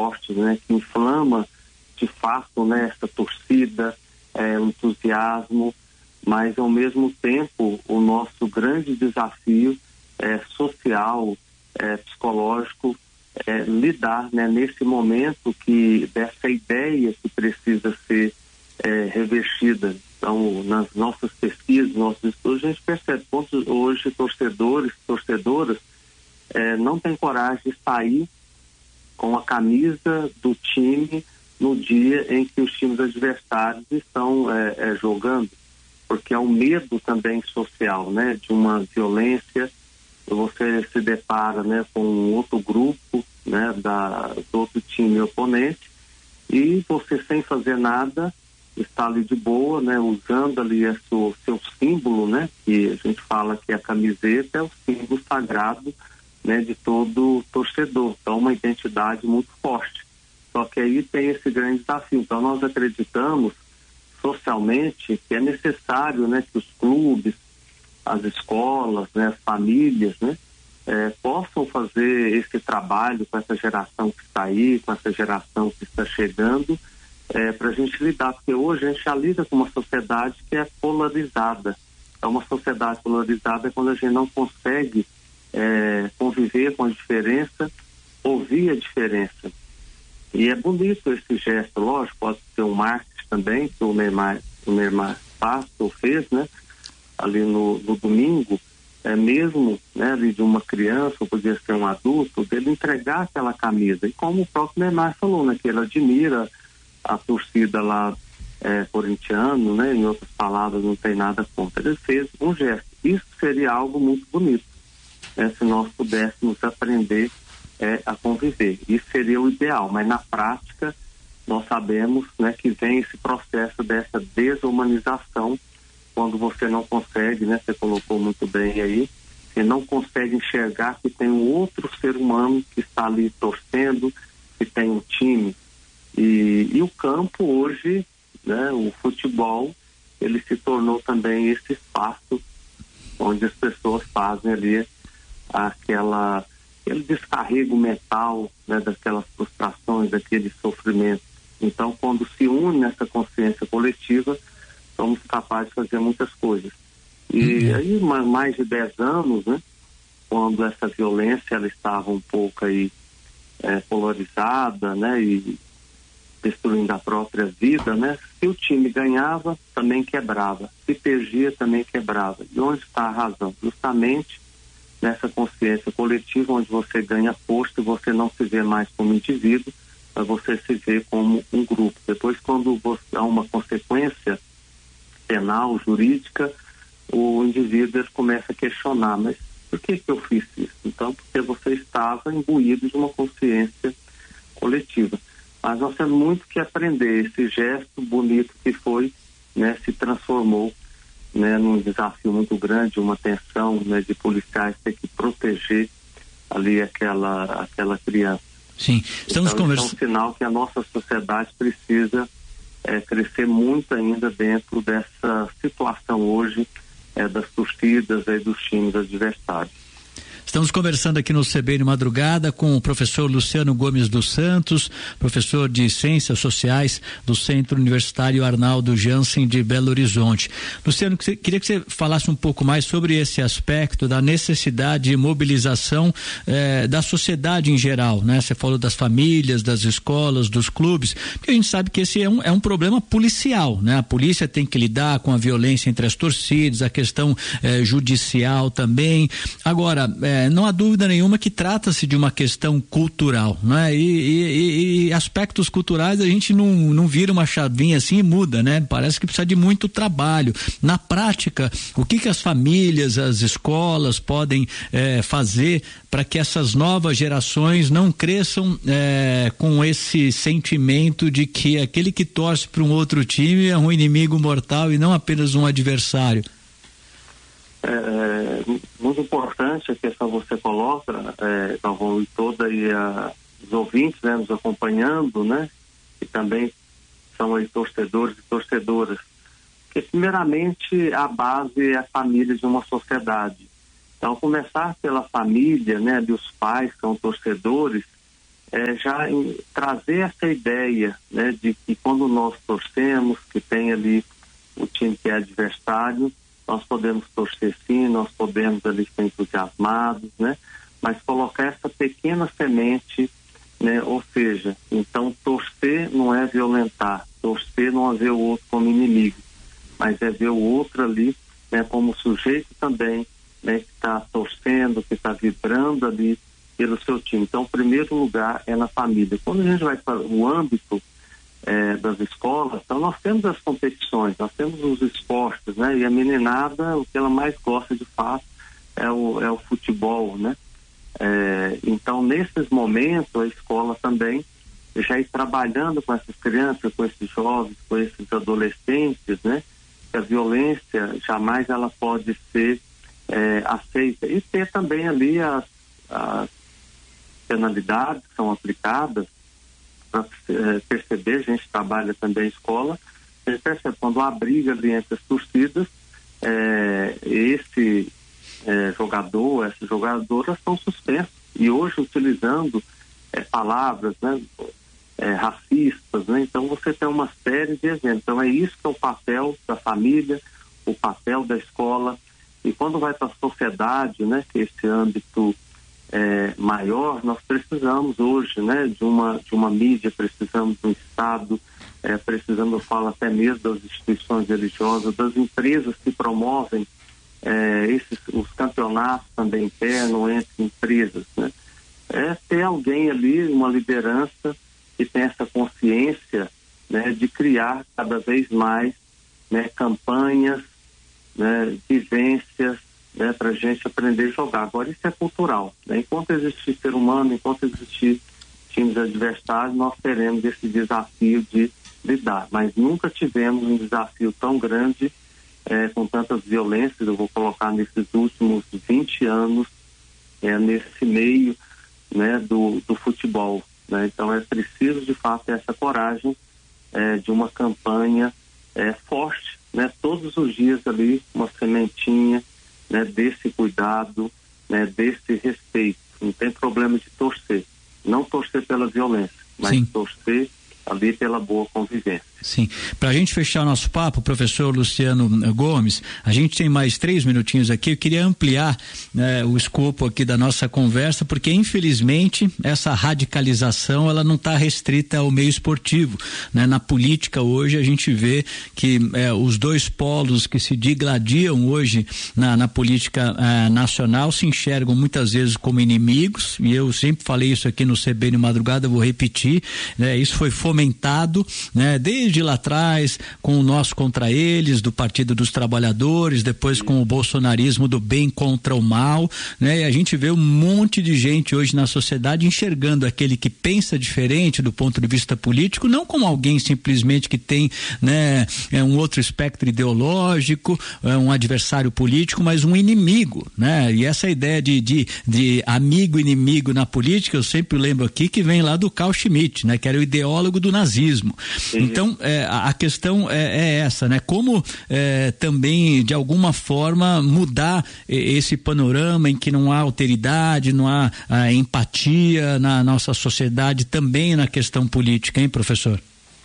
fortes, né, que inflama de fato, né, essa torcida, o entusiasmo, mas ao mesmo tempo o nosso grande desafio social, psicológico, lidar, né, nesse momento dessa ideia que precisa ser revestida. Então, nas nossas pesquisas, nossos estudos, a gente percebe que hoje torcedoras não têm coragem de sair com a camisa do time no dia em que os times adversários estão jogando, porque é um medo também social, né, de uma violência. Você se depara, né, com um outro grupo, né, do outro time oponente, e você, sem fazer nada, está ali de boa, né, usando ali seu símbolo, né, que a gente fala que a camiseta é o símbolo sagrado, né, de todo torcedor. Então, uma identidade muito forte. Só que aí tem esse grande desafio. Então, nós acreditamos socialmente que é necessário, né, que os clubes, as escolas, né, as famílias, né, possam fazer esse trabalho com essa geração que está aí, com essa geração que está chegando, para a gente lidar, porque hoje a gente já lida com uma sociedade que é polarizada. É uma sociedade polarizada quando a gente não consegue conviver com a diferença, ouvir a diferença. E é bonito esse gesto, lógico, pode ser um marketing também, que o Neymar fez, né, ali no domingo, mesmo, né, ali de uma criança, ou podia ser um adulto, dele entregar aquela camisa. E como o próprio Neymar falou, né, que ele admira a torcida lá corintiano, né, em outras palavras, não tem nada contra. Ele fez um gesto. Isso seria algo muito bonito, né, se nós pudéssemos aprender a conviver. Isso seria o ideal, mas na prática nós sabemos, né, que vem esse processo dessa desumanização, quando você não consegue, né, você colocou muito bem aí, você não consegue enxergar que tem um outro ser humano que está ali torcendo, que tem um time. E o campo hoje, né, o futebol, ele se tornou também esse espaço onde as pessoas fazem ali aquele descarrego mental, né, daquelas frustrações, daquele sofrimento. Então, quando se une essa consciência coletiva, somos capazes de fazer muitas coisas. E aí, mais de 10 anos, né, quando essa violência ela estava um pouco aí polarizada, né, e destruindo a própria vida, né, se o time ganhava, também quebrava. Se perdia, também quebrava. E onde está a razão? Justamente nessa consciência coletiva, onde você ganha força e você não se vê mais como indivíduo, mas você se vê como um grupo. Depois, quando há uma consequência penal, jurídica, o indivíduo começa a questionar, mas por que eu fiz isso? Então, porque você estava imbuído de uma consciência coletiva. Mas nós temos muito que aprender. Esse gesto bonito que foi, né, se transformou, né, num desafio muito grande, uma tensão, né, de policiais ter que proteger ali aquela criança. Sim, estamos então, é um sinal que a nossa sociedade precisa crescer muito ainda dentro dessa situação hoje das torcidas e dos times adversários. Estamos conversando aqui no CBN Madrugada com o professor Luciano Gomes dos Santos, professor de Ciências Sociais do Centro Universitário Arnaldo Jansen de Belo Horizonte. Luciano, queria que você falasse um pouco mais sobre esse aspecto da necessidade de mobilização da sociedade em geral, né? Você falou das famílias, das escolas, dos clubes, porque a gente sabe que esse é um problema policial, né? A polícia tem que lidar com a violência entre as torcidas, a questão judicial também. Agora, não há dúvida nenhuma que trata-se de uma questão cultural, né? E aspectos culturais a gente não vira uma chavinha assim e muda, né? Parece que precisa de muito trabalho. Na prática, o que as famílias, as escolas podem fazer para que essas novas gerações não cresçam com esse sentimento de que aquele que torce para um outro time é um inimigo mortal e não apenas um adversário? Muito importante a questão que você coloca, Galvão, e toda aí os ouvintes, né, nos acompanhando, né, e também são aí torcedores e torcedoras, porque primeiramente a base é a família de uma sociedade. Então, começar pela família, né, dos pais que são torcedores, trazer essa ideia, né, de que quando nós torcemos, que tem ali o time que é adversário, nós podemos torcer sim, nós podemos ali ficar entusiasmados, né, mas colocar essa pequena semente, né, ou seja, então torcer não é violentar, torcer não é ver o outro como inimigo, mas é ver o outro ali, né, como sujeito também, né, que está torcendo, que está vibrando ali pelo seu time. Então, o primeiro lugar é na família. Quando a gente vai para o âmbito das escolas, então nós temos as competições, nós temos os esportes, né, e a meninada, o que ela mais gosta de fato é o futebol, né. Então, nesses momentos, a escola também já ir trabalhando com essas crianças, com esses jovens, com esses adolescentes, né, que a violência jamais ela pode ser aceita, e ter também ali as penalidades que são aplicadas para perceber. A gente trabalha também a escola, a gente percebe quando há briga ali entre as torcidas, esse jogador, essas jogadoras são suspensos, e hoje utilizando palavras, né, racistas, né? Então você tem uma série de eventos. Então é isso que é o papel da família, o papel da escola. E quando vai para a sociedade, né, que esse âmbito maior, nós precisamos hoje, né, de uma mídia, precisamos do Estado, precisamos, eu falo até mesmo das instituições religiosas, das empresas que promovem os campeonatos também internos entre empresas, né? Ter alguém ali, uma liderança que tem essa consciência, né, de criar cada vez mais, né, campanhas, né, vivências, né, para a gente aprender a jogar. Agora, isso é cultural, né? Enquanto existir ser humano, enquanto existir times adversários, nós teremos esse desafio de lidar, mas nunca tivemos um desafio tão grande, com tantas violências. Eu vou colocar nesses últimos 20 anos, nesse meio, né, do futebol, né? Então é preciso de fato essa coragem de uma campanha forte, né? Todos os dias ali uma sementinha, né, desse cuidado, né, desse respeito. Não tem problema de torcer, não torcer pela violência, mas sim, torcer ali pela boa convivência. Sim. Para a gente fechar o nosso papo, professor Luciano Gomes, a gente tem mais 3 minutinhos aqui. Eu queria ampliar o escopo aqui da nossa conversa, porque infelizmente essa radicalização ela não está restrita ao meio esportivo, né? Na política hoje a gente vê que os dois polos que se digladiam hoje na política nacional se enxergam muitas vezes como inimigos, e eu sempre falei isso aqui no CBN Madrugada, vou repetir, né? Isso foi fomentado, né, desde lá atrás, com o nós contra eles, do Partido dos Trabalhadores, depois com o bolsonarismo do bem contra o mal, né? E a gente vê um monte de gente hoje na sociedade enxergando aquele que pensa diferente do ponto de vista político, não como alguém simplesmente que tem, né, um outro espectro ideológico, um adversário político, mas um inimigo, né? E essa ideia de amigo inimigo na política, eu sempre lembro aqui que vem lá do Carl Schmitt, né? Que era o ideólogo do nazismo. Sim. Então, a questão é essa, né? Como também, de alguma forma, mudar esse panorama em que não há alteridade, não há empatia na nossa sociedade, também na questão política, hein, professor?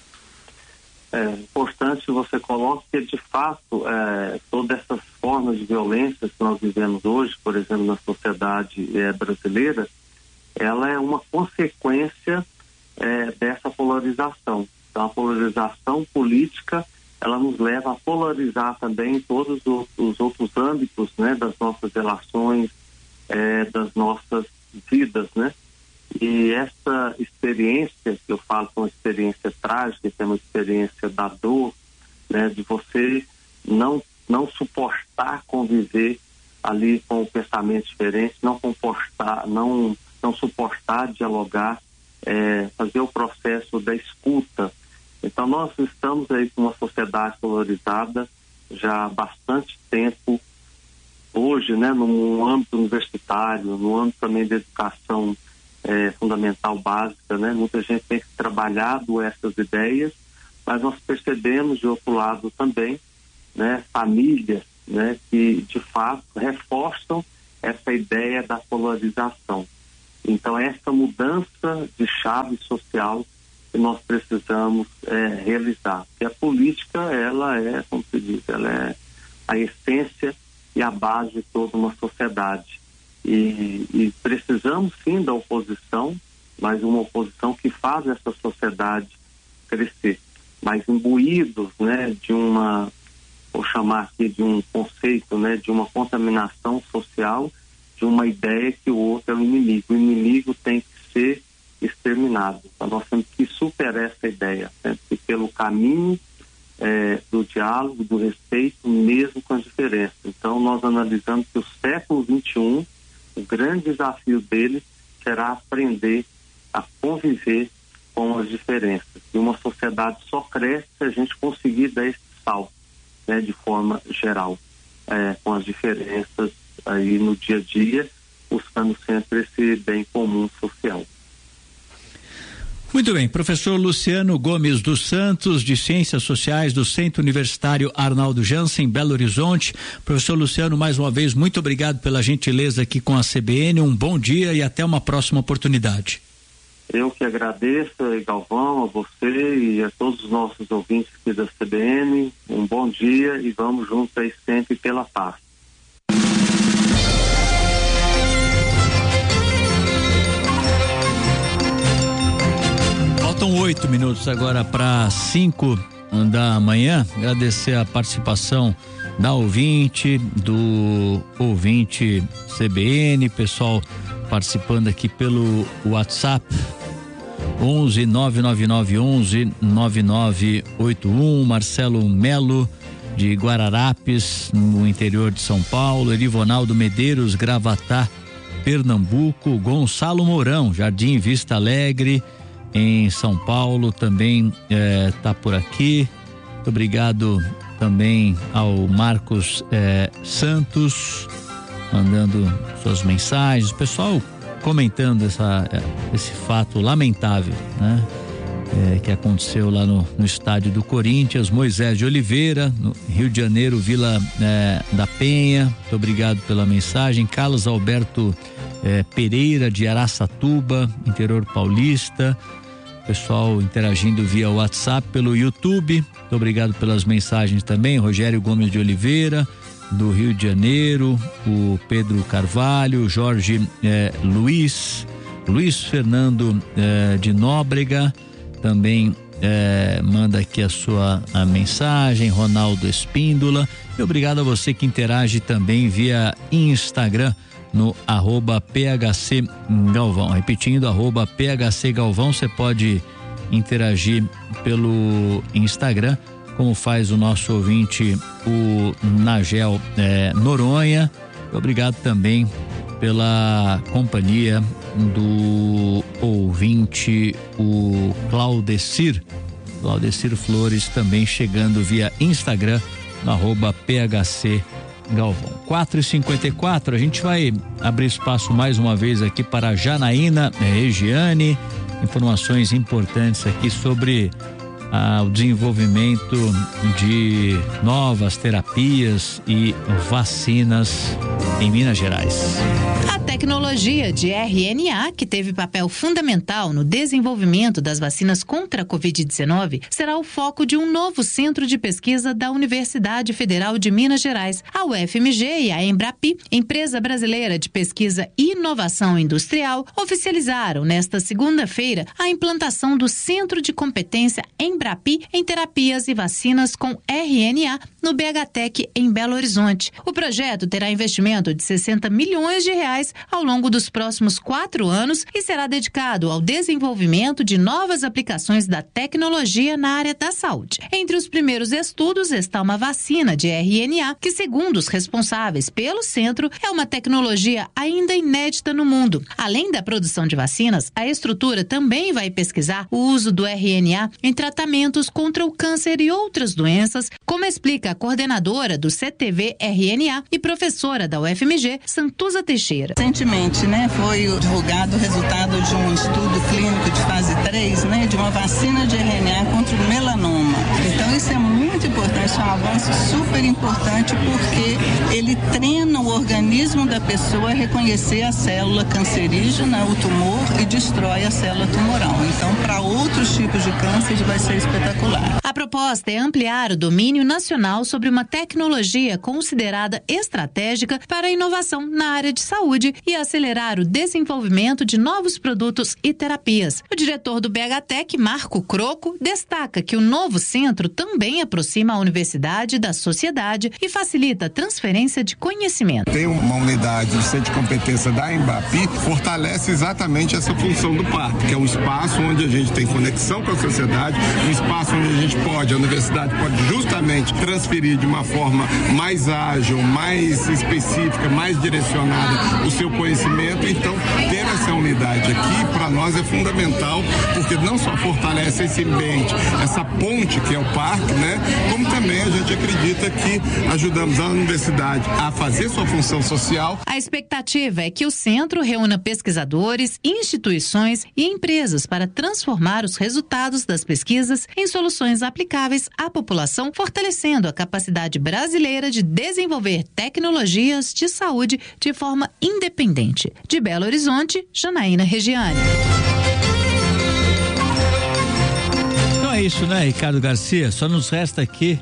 É importante que você coloque que, de fato, todas essas formas de violência que nós vivemos hoje, por exemplo, na sociedade brasileira, ela é uma consequência dessa polarização. Então, a polarização política, ela nos leva a polarizar também todos os outros âmbitos, né, das nossas relações, das nossas vidas, né? E essa experiência, que eu falo que é uma experiência trágica, que é uma experiência da dor, né, de você não suportar conviver ali com o pensamento diferente, não suportar dialogar, fazer o processo da escuta. Então nós estamos aí com uma sociedade polarizada já há bastante tempo. Hoje, né, no âmbito universitário, no âmbito também da educação fundamental básica, né, muita gente tem trabalhado essas ideias, mas nós percebemos de outro lado também, né, famílias, né, que de fato reforçam essa ideia da polarização. Então, essa mudança de chave social que nós precisamos realizar. Porque a política, ela é, como se diz, ela é a essência e a base de toda uma sociedade. E precisamos, sim, da oposição, mas uma oposição que faz essa sociedade crescer. Mas imbuídos, né, de uma, vou chamar aqui de um conceito, né, de uma contaminação social, de uma ideia que o outro é o inimigo. O inimigo tem que ser exterminado. Então nós temos que superar essa ideia, sempre pelo caminho do diálogo, do respeito, mesmo com as diferenças. Então nós analisamos que o século XXI, o grande desafio dele será aprender a conviver com as diferenças. E uma sociedade só cresce se a gente conseguir dar esse salto, né, de forma geral, com as diferenças aí no dia a dia, buscando sempre esse bem comum social. Muito bem, professor Luciano Gomes dos Santos, de Ciências Sociais do Centro Universitário Arnaldo Jansen, Belo Horizonte. Professor Luciano, mais uma vez, muito obrigado pela gentileza aqui com a CBN, um bom dia e até uma próxima oportunidade. Eu que agradeço, Galvão, a você e a todos os nossos ouvintes aqui da CBN, um bom dia e vamos juntos aí sempre pela paz. Faltam 8 minutos agora para 5 da manhã. Agradecer a participação da ouvinte, do ouvinte CBN, pessoal participando aqui pelo WhatsApp 11 999 11 9981, Marcelo Melo de Guararapes, no interior de São Paulo, Erivonaldo Medeiros, Gravatá, Pernambuco, Gonçalo Mourão, Jardim Vista Alegre, em São Paulo, também tá por aqui. Muito obrigado também ao Marcos Santos, mandando suas mensagens, o pessoal comentando esse fato lamentável, né? Que aconteceu lá no estádio do Corinthians. Moisés de Oliveira, no Rio de Janeiro, Vila da Penha, muito obrigado pela mensagem. Carlos Alberto Pereira, de Araçatuba, interior paulista, pessoal interagindo via WhatsApp, pelo YouTube, muito obrigado pelas mensagens também. Rogério Gomes de Oliveira, do Rio de Janeiro, o Pedro Carvalho, Jorge Luiz Fernando de Nóbrega também manda aqui a mensagem. Ronaldo Espíndola, e obrigado a você que interage também via Instagram no @PHC Galvão, repetindo, @PHC Galvão. Você pode interagir pelo Instagram, como faz o nosso ouvinte, o Nagel Noronha. Obrigado também pela companhia do ouvinte, o Claudecir Flores, também chegando via Instagram no @PHC Galvão. 4h54, a gente vai abrir espaço mais uma vez aqui para a Janaína Regiane, informações importantes aqui sobre o desenvolvimento de novas terapias e vacinas em Minas Gerais. A tecnologia de RNA, que teve papel fundamental no desenvolvimento das vacinas contra a Covid-19, será o foco de um novo centro de pesquisa da Universidade Federal de Minas Gerais. A UFMG e a Embrapi, empresa brasileira de pesquisa e inovação industrial, oficializaram nesta segunda-feira a implantação do Centro de Competência Embrapi em terapias e vacinas com RNA no BHTEC em Belo Horizonte. O projeto terá investimento de 60 milhões de reais ao longo dos próximos 4 anos e será dedicado ao desenvolvimento de novas aplicações da tecnologia na área da saúde. Entre os primeiros estudos está uma vacina de RNA que, segundo os responsáveis pelo centro, é uma tecnologia ainda inédita no mundo. Além da produção de vacinas, a estrutura também vai pesquisar o uso do RNA em tratamentos contra o câncer e outras doenças, como explica a coordenadora do CTV-RNA e professora da UFMG, Santuza Teixeira. Recentemente, foi divulgado o resultado de um estudo clínico de fase 3 3, né, de uma vacina de RNA contra o melanoma. Então isso é muito importante, é um avanço super importante porque ele treina o organismo da pessoa a reconhecer a célula cancerígena, o tumor, e destrói a célula tumoral. Então, para outros tipos de câncer vai ser espetacular. A proposta é ampliar o domínio nacional sobre uma tecnologia considerada estratégica para a inovação na área de saúde e acelerar o desenvolvimento de novos produtos e terapias. O diretor do BHTEC, Marco Croco, destaca que o novo centro também aproxima a universidade da sociedade e facilita a transferência de conhecimento. Tem uma unidade de centro de competência da Embapi, fortalece exatamente essa função do parque, que é um espaço onde a gente tem conexão com a sociedade, um espaço onde a universidade pode justamente transferir de uma forma mais ágil, mais específica, mais direcionada o seu conhecimento. Então, ter essa unidade aqui, para nós, é fundamental, porque não só fortalece esse ambiente, essa ponte que é o parque, né? Como também a gente acredita que ajudamos a universidade a fazer sua função social. A expectativa é que o centro reúna pesquisadores, instituições e empresas para transformar os resultados das pesquisas em soluções aplicáveis à população, fortalecendo a capacidade brasileira de desenvolver tecnologias de saúde de forma independente. De Belo Horizonte, Janaína Regiane. Então é isso, né, Ricardo Garcia? Só nos resta aqui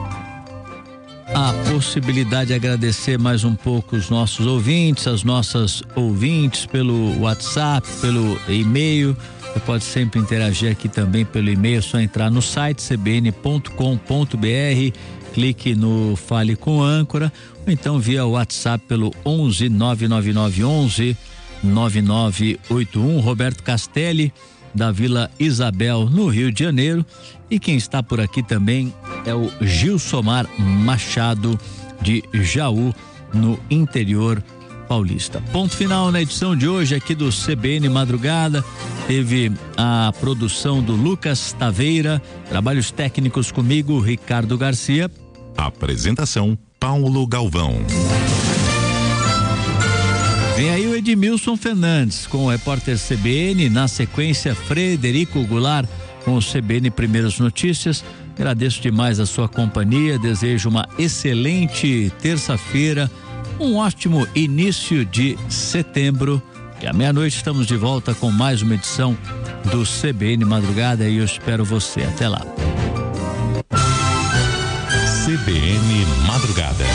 a possibilidade de agradecer mais um pouco os nossos ouvintes, as nossas ouvintes pelo WhatsApp, pelo e-mail. Você pode sempre interagir aqui também pelo e-mail, é só entrar no site cbn.com.br, clique no Fale com Âncora, ou então via WhatsApp pelo 11 999 11 9981. Roberto Castelli, da Vila Isabel, no Rio de Janeiro. E quem está por aqui também é o Gilsomar Machado, de Jaú, no interior paulista. Ponto final na edição de hoje aqui do CBN Madrugada. Teve a produção do Lucas Taveira, trabalhos técnicos comigo, Ricardo Garcia. Apresentação, Paulo Galvão. Vem aí o Edmilson Fernandes com o repórter CBN, na sequência Frederico Goulart com o CBN Primeiras Notícias. Agradeço demais a sua companhia, desejo uma excelente terça-feira, um ótimo início de setembro, e à meia-noite estamos de volta com mais uma edição do CBN Madrugada e eu espero você. Até lá. CBN Madrugada.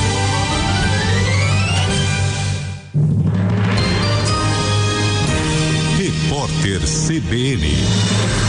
Repórter CBN.